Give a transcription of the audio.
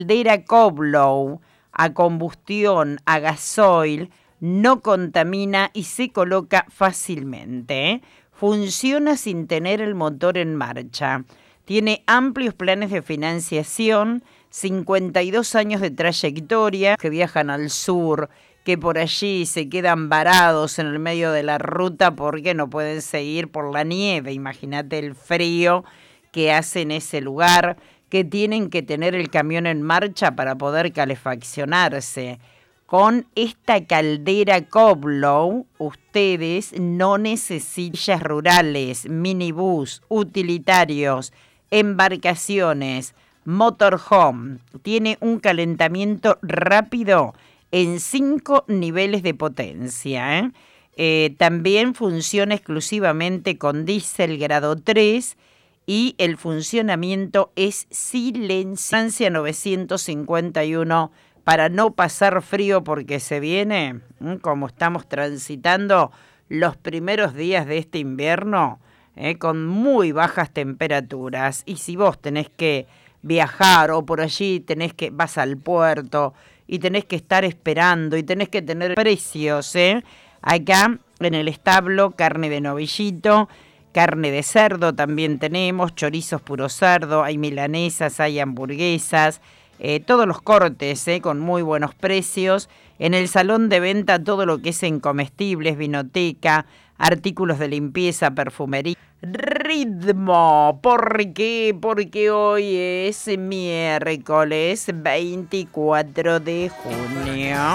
caldera Koblow a combustión, a gasoil, no contamina y se coloca fácilmente. Funciona sin tener el motor en marcha. Tiene amplios planes de financiación, 52 años de trayectoria, que viajan al sur, que por allí se quedan varados en el medio de la ruta porque no pueden seguir por la nieve. Imagínate el frío que hace en ese lugar, que tienen que tener el camión en marcha para poder calefaccionarse. Con esta caldera Koblow, ustedes no necesitan sillas rurales, minibús, utilitarios, embarcaciones, motorhome. Tiene un calentamiento rápido en 5 niveles de potencia. También funciona exclusivamente con diésel grado 3 y el funcionamiento es silencioso. 951 para no pasar frío porque se viene, como estamos transitando los primeros días de este invierno, con muy bajas temperaturas. Y si vos tenés que viajar o por allí vas al puerto y tenés que estar esperando y tenés que tener precios, acá en el establo, carne de novillito, carne de cerdo también tenemos, chorizos puro cerdo, hay milanesas, hay hamburguesas, todos los cortes con muy buenos precios. En el salón de venta todo lo que es en comestibles, vinoteca, artículos de limpieza, perfumería. Ritmo, ¿por qué? Porque hoy es miércoles 24 de junio.